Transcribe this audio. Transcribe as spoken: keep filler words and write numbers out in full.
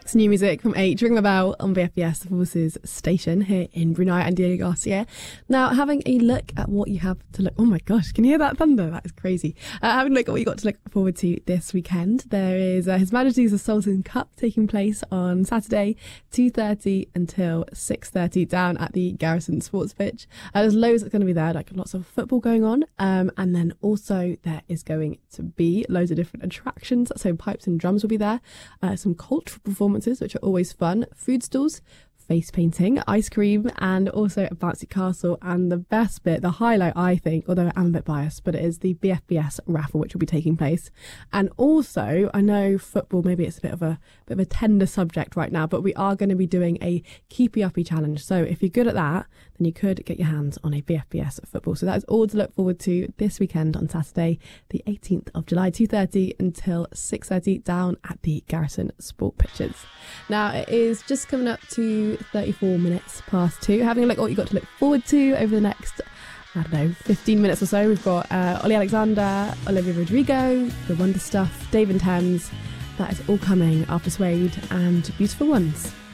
It's new music from H. Ring the Bell on B F B S, the Voices station here in Brunei and Diego Garcia. Now, having a look at what you have to look... Oh my gosh, can you hear that thunder? That is crazy. Uh, having a look at what you got to look forward to this weekend. There is uh, His Majesty's the Sultan Cup taking place on Saturday, two thirty until six thirty down at the Garrison Sports Pitch. Uh, there's loads that's going to be there, like lots of football going on. Um, and then also there is going to be loads of different attractions. So pipes and drums will be there. Uh, some cultural performances, which are always fun, food stalls, face painting, ice cream, and also a bouncy castle. And the best bit, the highlight, I think, although I'm a bit biased, but it is the B F B S raffle, which will be taking place. And also, I know football, maybe it's a bit of a bit of a tender subject right now, but we are going to be doing a keepy uppy challenge. So if you're good at that, then you could get your hands on a B F B S football. So that is all to look forward to this weekend on Saturday, the eighteenth of July, two thirty until six thirty down at the Garrison Sport Pitches. Now, it is just coming up to thirty-four minutes past two. Having a look at what you've got to look forward to over the next, I don't know, fifteen minutes or so. We've got uh, Ollie Alexander, Olivia Rodrigo, The Wonder Stuff, Dave and Thames. That is all coming after Suede and Beautiful Ones.